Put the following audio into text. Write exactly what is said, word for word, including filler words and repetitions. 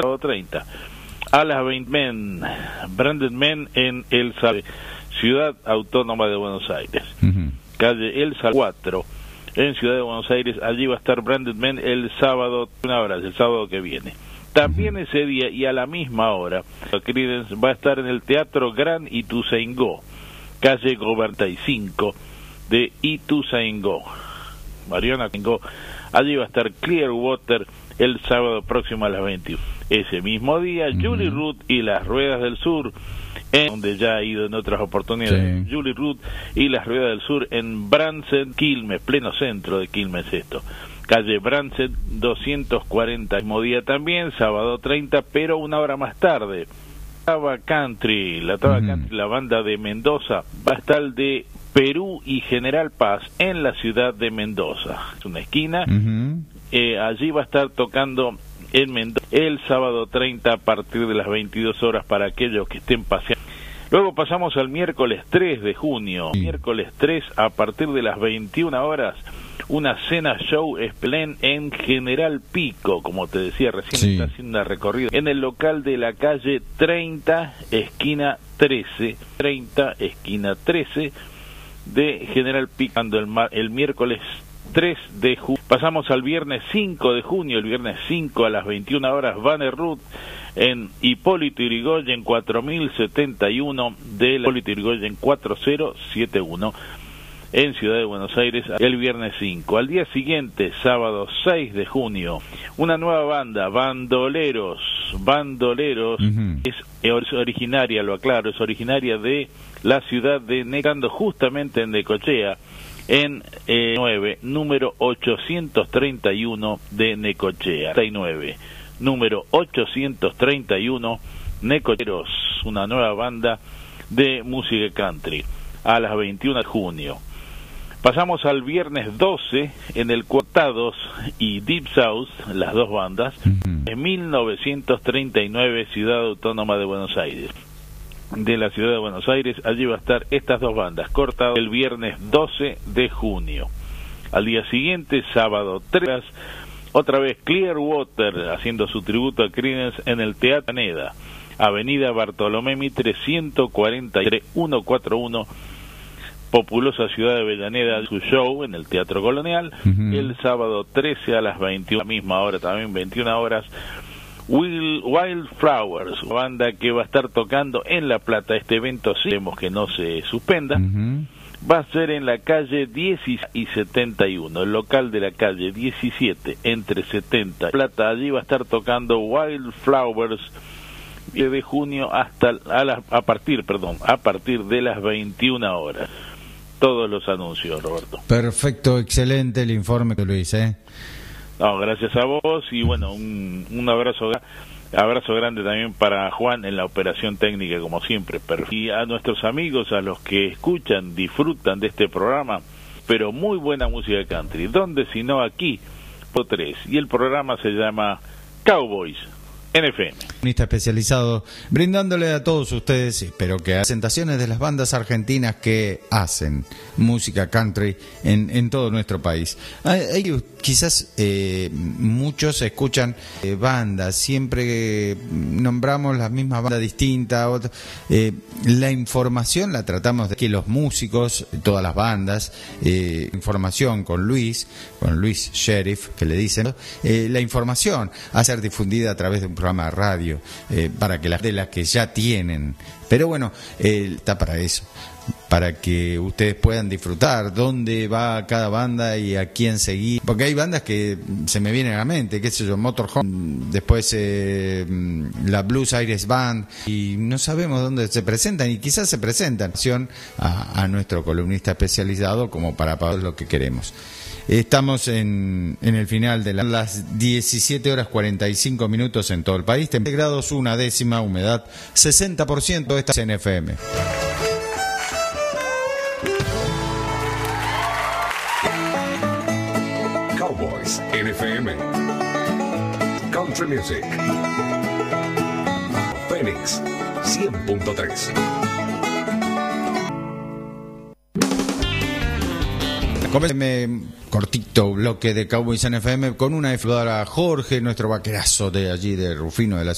sábado treinta. A las veinte, Men, Branded Men en El Salvador, Ciudad Autónoma de Buenos Aires. Uh-huh. Calle El Salvador cuatro, en Ciudad de Buenos Aires. Allí va a estar Branded Men el sábado, una hora, el sábado que viene. También uh-huh. ese día y a la misma hora, Creedence va a estar en el Teatro Gran Ituzaingó, calle cuarenta y cinco de Ituzaingó. Mariana Ituzaingó. Allí va a estar Clearwater el sábado próximo a las veintiuna. Ese mismo día, uh-huh. Julie Root y las Ruedas del Sur, en donde ya ha ido en otras oportunidades. Sí. Julie Root y las Ruedas del Sur en Bransen, Quilmes, pleno centro de Quilmes esto. Calle Bransen doscientos cuarenta. El mismo día también, sábado treinta, pero una hora más tarde. Taba Country, la Taba uh-huh. Country, la banda de Mendoza, va a estar de Perú y General Paz en la ciudad de Mendoza. Es una esquina. Uh-huh. Eh, allí va a estar tocando en Mendoza el sábado treinta a partir de las veintidós horas para aquellos que estén paseando. Luego pasamos al miércoles tres de junio. Sí. Miércoles tres a partir de las veintiuna horas, una cena show esplen en General Pico, como te decía recién, sí. Está haciendo una recorrida en el local de la calle treinta, esquina trece, treinta, esquina trece de General Pico, el, el miércoles tres de junio. Pasamos al viernes cinco de junio, el viernes cinco a las veintiuna horas, Banner Root en Hipólito Yrigoyen cuatro mil setenta y uno de la Hipólito Yrigoyen cuatro mil setenta y uno en Ciudad de Buenos Aires, el viernes cinco. Al día siguiente, sábado seis de junio, una nueva banda, Bandoleros, Bandoleros, uh-huh. es, es originaria, lo aclaro, es originaria de la ciudad de Necando, justamente en Necochea, en eh, nueve, número ochocientos treinta y uno de Necochea, treinta y nueve, número ochocientos treinta y uno, Necocheros, una nueva banda de música country, a las veintiuna de junio. Pasamos al viernes doce, en el Cortados y Deep South, las dos bandas, uh-huh. en mil novecientos treinta y nueve, Ciudad Autónoma de Buenos Aires. De la Ciudad de Buenos Aires, allí va a estar estas dos bandas, Cortados, el viernes doce de junio. Al día siguiente, sábado tres, otra vez Clearwater, haciendo su tributo a Creedence en el Teatro Avellaneda, Avenida Bartolomé Mitre ciento cuarenta y tres, ciento cuarenta y uno, populosa ciudad de Avellaneda, su show en el Teatro Colonial, uh-huh. el sábado trece a las veintiuna, misma hora también, veintiuna horas, Wild, Wildflowers, banda que va a estar tocando en La Plata. Este evento, sí, queremos que no se suspenda, uh-huh. va a ser en la calle diecisiete y setenta y uno, el local de la calle diecisiete entre setenta y Plata. Allí va a estar tocando Wildflowers de junio hasta a, la, a partir, perdón, a partir de las veintiuna horas. Todos los anuncios, Roberto. Perfecto, excelente el informe que Luis, ¿eh? No, gracias a vos y bueno, un, un abrazo abrazo grande también para Juan en la operación técnica, como siempre. Y a nuestros amigos, a los que escuchan, disfrutan de este programa, pero muy buena música country. ¿Dónde si no aquí? Por tres. Y el programa se llama Cowboys N F M. Especializado, brindándole a todos ustedes, espero que presentaciones de las bandas argentinas que hacen música country en, en todo nuestro país. Hay, hay, quizás eh, muchos escuchan eh, bandas, siempre nombramos las mismas bandas distintas. Otra, eh, la información la tratamos de que los músicos, todas las bandas, eh, información con Luis, con Luis Sheriff, que le dicen, eh, la información a ser difundida a través de un programa de radio, eh, para que las de las que ya tienen, pero bueno, eh, está para eso, para que ustedes puedan disfrutar dónde va cada banda y a quién seguir, porque hay bandas que se me vienen a la mente, qué sé yo, Motorhome, después eh, la Blues Aires Band, y no sabemos dónde se presentan, y quizás se presentan a, a nuestro columnista especializado como para pagar lo que queremos. Estamos en, en el final de la, las diecisiete horas cuarenta y cinco minutos en todo el país. treinta grados, una décima, humedad sesenta por ciento. Esta es N F M. Cowboys N F M. Country Music. Phoenix cien punto tres. Comenceme cortito bloque de Cowboys N F M con una efudora a Jorge, nuestro vaquerazo de allí de Rufino de la